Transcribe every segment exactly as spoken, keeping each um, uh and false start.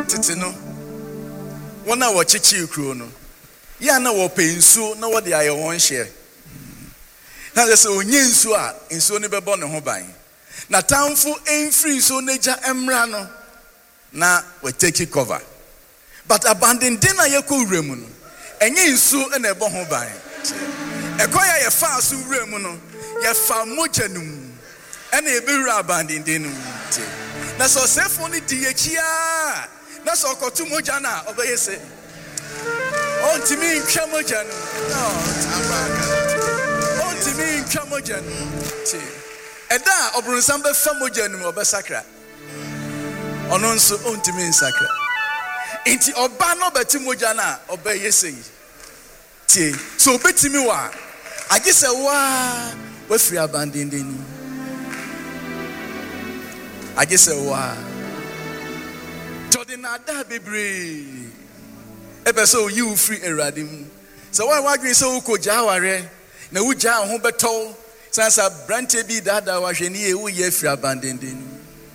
tete no wona wo chichi kuro no ya na wo pensu na wo de aye won hye na se onye nsu a nsu ne bebo ne ho ban na tamfo enfree so neja emra no na we take cover but abandon din na yekọ uremu no enye nsu na ebo ho ban ekoya ye fa so uremu no ye fa mojanum ena e be wura abandon din no na so sefo ni di yechia na so kotu moja na obeyese on timi ntwa moja no on timi ntwa moja no eda obronsam be fa moja no obesakra ono nso on timi nsakra enti oba no beti moja na obeyese tie so obetimi wa agise wa we free abandon din agise wa Jodina da bebre ebe so you free eradim so why why green so ko jaware na wo ja ho beto sansa branche bi dada wa hwe ni e wo ye free abandon din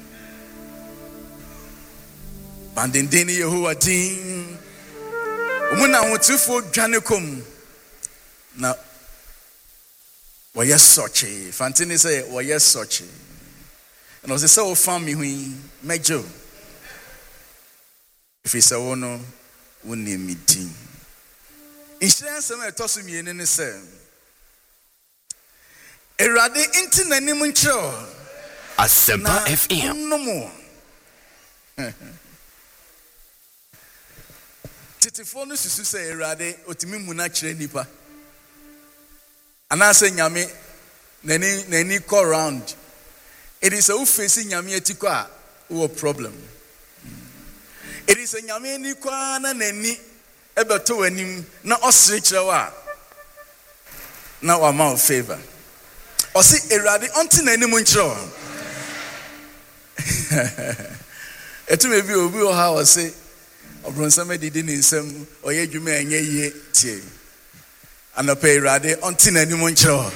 abandon din Yehowa din omuna ho tifo dwane kom na wo ye soche fantini say wo ye soche and was so fam me hui mejo if it's a wono woni meeting insurance am etoso mi ene ne se erade inti nanim nchiro Asempa F M no mo titifo no susu se erade otimi mu na kire nipa anase nyame nani nani call round it is a facing nyame atiko a wo problem it is a nyame ni kwa na nani ebeto anim na osire kirewa na wa ma favor osi erade onti na anim nkiro etume bi obi o ha osi obronsam didi ni nsam oye dwuma enye yie tie anope erade onti na anim nkiro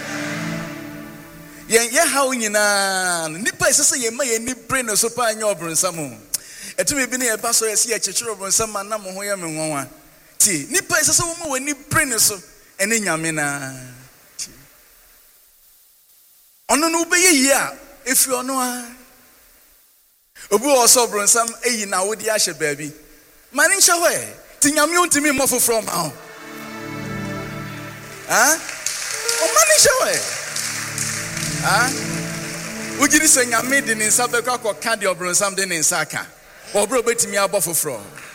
yen ye ha onyina nipa isese ye ma ye ni brain so pa anya obronsam etume bi ne e ba so yesi ye chichiro obronsam na mo ho ye me nwanwa ti nipa isese wo ma wani brain so ene nyame na ti ono no be ye yi a efi ono a obi wo so obronsam eyi na wodi a hye baabi mani nche ho ti nyame ontimi mo foforo ma ho ha o mani nche ho ah ujiri se nyame de ne nsa be kwa kwa ka de obronsam de ne nsa ka obro betimi abofoforo